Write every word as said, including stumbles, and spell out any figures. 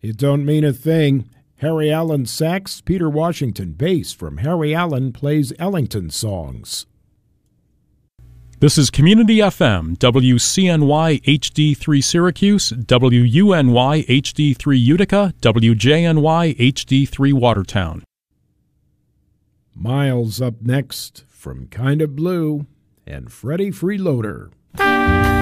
It don't mean a thing. Harry Allen sax, Peter Washington bass from Harry Allen plays Ellington songs. This is Community F M, W C N Y H D three Syracuse, W U N Y H D three Utica, W J N Y H D three Watertown. Miles up next from Kinda Blue and Freddie Freeloader.